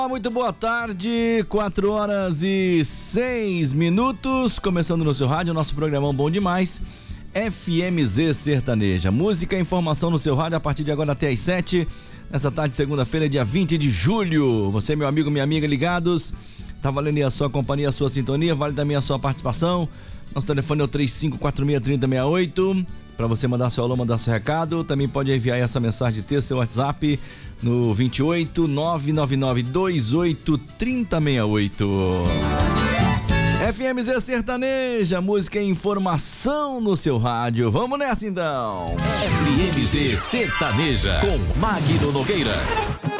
Muito boa tarde, 4h06, começando no seu rádio, nosso programão bom demais, FMZ Sertaneja, música e informação no seu rádio a partir de agora até às 7, nessa tarde de segunda-feira, dia 20 de julho, você meu amigo, minha amiga ligados, tá valendo aí a sua companhia, a sua sintonia, vale também a sua participação, nosso telefone é o 35463068, para você mandar seu alô, mandar seu recado, também pode enviar essa mensagem de texto, seu WhatsApp, no 28 999 28 3068. FMZ Sertaneja, música e informação no seu rádio. Vamos nessa então. FMZ Sertaneja com Magno Nogueira.